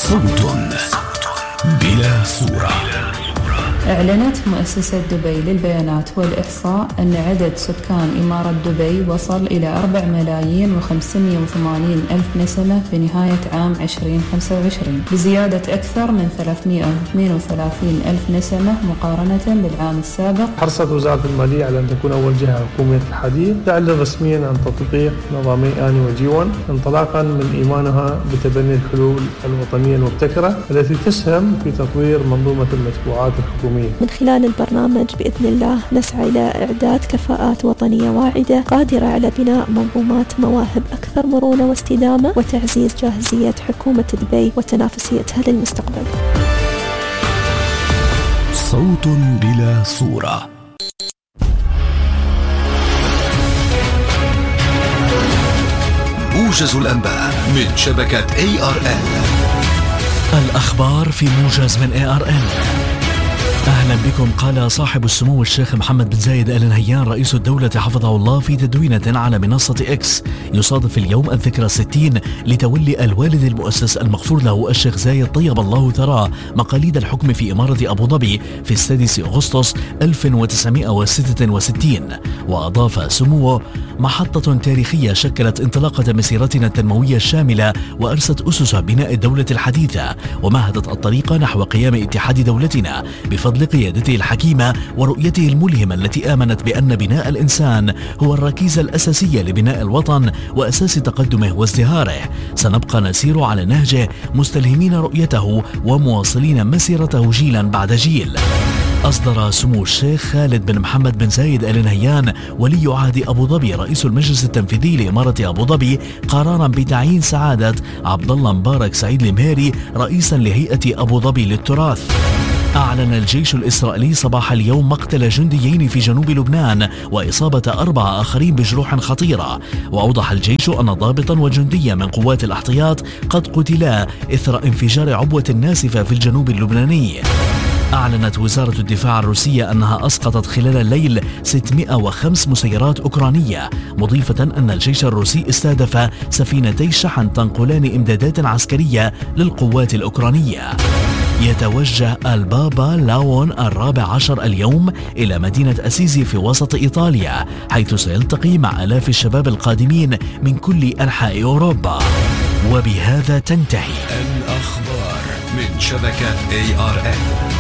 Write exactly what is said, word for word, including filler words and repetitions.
صوت بلا صورة. أعلنت مؤسسة دبي للبيانات والإحصاء أن عدد سكان إمارة دبي وصل إلى أربعة ملايين وخمسمائة وثمانين ألف نسمة في نهاية عام عشرين خمسة وعشرين، بزيادة أكثر من ثلاثمائة واثنين وثلاثين ألف نسمة مقارنة بالعام السابق. حرصت وزارة المالية على أن تكون أول جهة حكومية الحديث تعلن رسميا عن تطبيق نظامي آني وجيون، انطلاقا من إيمانها بتبني الحلول الوطنية المبتكرة التي تسهم في تطوير منظومة المدفوعات الحكومية. من خلال البرنامج بإذن الله نسعى إلى إعداد كفاءات وطنية واعدة قادرة على بناء منظومات مواهب أكثر مرونة واستدامة وتعزيز جاهزية حكومة دبي وتنافسيتها للمستقبل. صوت بلا صورة. موجز الأنباء من شبكة إيه آر إن. الأخبار في موجز من إيه آر إن. أهلا بكم. قال صاحب السمو الشيخ محمد بن زايد آل نهيان رئيس الدولة حفظه الله في تدوينة على منصة إكس يصادف اليوم الذكرى الستين لتولي الوالد المؤسس المغفور له الشيخ زايد طيب الله ثراه مقاليد الحكم في إمارة أبو ظبي في السادس أغسطس ألف وتسعمائة وستة وستين. وأضاف سموه: محطة تاريخية شكلت انطلاقة مسيرتنا التنموية الشاملة وأرست أسس بناء الدولة الحديثة ومهدت الطريق نحو قيام اتحاد دولتنا بفضل قيادته الحكيمة ورؤيته الملهمة التي آمنت بأن بناء الإنسان هو الركيزة الأساسية لبناء الوطن وأساس تقدمه وازدهاره. سنبقى نسير على نهجه مستلهمين رؤيته ومواصلين مسيرته جيلا بعد جيل. أصدر سمو الشيخ خالد بن محمد بن زايد آل نهيان ولي عهد أبو ظبي رئيس المجلس التنفيذي لإمارة أبو ظبي قرارا بتعيين سعادة عبد الله مبارك سعيد المهيري رئيسا لهيئة أبو ظبي للتراث. أعلن الجيش الإسرائيلي صباح اليوم مقتل جنديين في جنوب لبنان وإصابة أربعة آخرين بجروح خطيرة. وأوضح الجيش أن ضابطا وجنديا من قوات الاحتياط قد قتلا إثر انفجار عبوة ناسفة في الجنوب اللبناني. أعلنت وزارة الدفاع الروسية أنها أسقطت خلال الليل ستمائة وخمس مسيرات أوكرانية، مضيفة أن الجيش الروسي استهدف سفينتي شحن تنقلان إمدادات عسكرية للقوات الأوكرانية. يتوجه البابا لاون الرابع عشر اليوم إلى مدينة أسيزي في وسط إيطاليا، حيث سيلتقي مع آلاف الشباب القادمين من كل أنحاء أوروبا. وبهذا تنتهي الأخبار من شبكة إيه آر إن.